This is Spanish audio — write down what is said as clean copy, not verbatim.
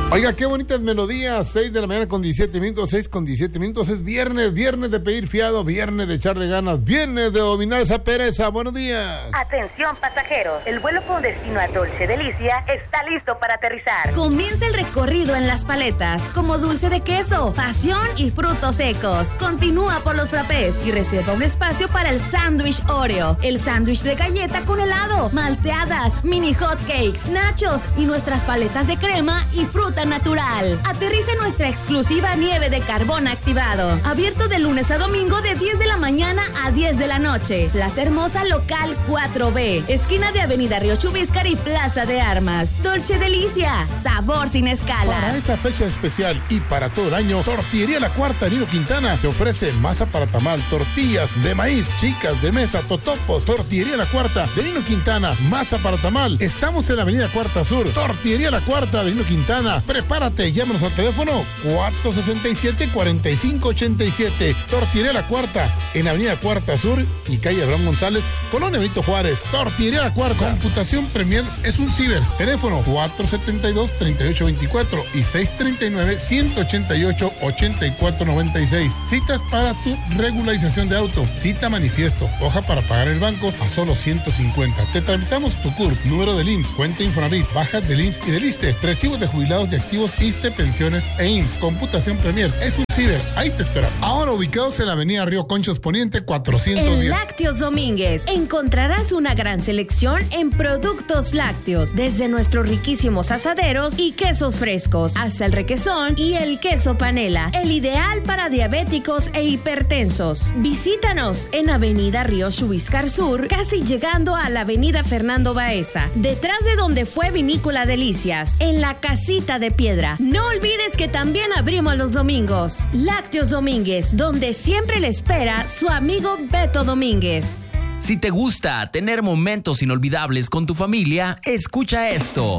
Oiga, qué bonitas melodías. 6 de la mañana con 17 minutos, 6 con 17 minutos. Es viernes de pedir fiado, viernes de echarle ganas, viernes de dominar esa pereza. Buenos días. Atención pasajeros, el vuelo con destino a Dolce Delicia está listo para aterrizar. Comienza el recorrido en las paletas, como dulce de queso, pasión y frutos secos. Continúa por los frappés y reserva un espacio para el sándwich Oreo, el sándwich de galleta con helado, malteadas, mini hot cakes, nachos y nuestras paletas de crema y fruta natural. Aterriza en nuestra exclusiva nieve de carbón activado. Abierto de lunes a domingo de 10 de la mañana a 10 de la noche. Plaza Hermosa Local 4B. Esquina de Avenida Río Chubíscar y Plaza de Armas. Dolce Delicia. Sabor sin escalas. Para esta fecha especial y para todo el año, Tortillería La Cuarta de Nino Quintana te ofrece masa para tamal, tortillas de maíz, chicas de mesa, totopos. Tortillería La Cuarta de Nino Quintana. Masa para tamal. Estamos en la Avenida Cuarta Sur. Tortillería La Cuarta de Nino Quintana. Prepárate, llámanos al teléfono 467-4587. Tortillería La Cuarta, en Avenida Cuarta Sur y calle Abraham González, Colonia Benito Juárez. Tortillería La Cuarta. Computación Premier es un ciber. Teléfono 472-3824 y 639-188-8496. Citas para tu regularización de auto. Cita manifiesto. Hoja para pagar el banco a solo 150. Te tramitamos tu CURP, número del IMSS, cuenta Infonavit, bajas del IMSS y del ISSSTE, recibos de jubilados y activos ISSSTE, pensiones e IMSS. Computación Premier es un ciber. Ahí te esperamos. Ahora ubicados en la Avenida Río Conchos Poniente 410. En Lácteos Domínguez encontrarás una gran selección en productos lácteos, desde nuestros riquísimos asaderos y quesos frescos hasta el requesón y el queso panela, el ideal para diabéticos e hipertensos. Visítanos en Avenida Río Chubíscar Sur, casi llegando a la Avenida Fernando Baeza, detrás de donde fue Vinícola Delicias, en la Casita de Piedra. No olvides que también abrimos los domingos. Lácteos Domínguez, donde siempre le espera su amigo Beto Domínguez. Si te gusta tener momentos inolvidables con tu familia, escucha esto.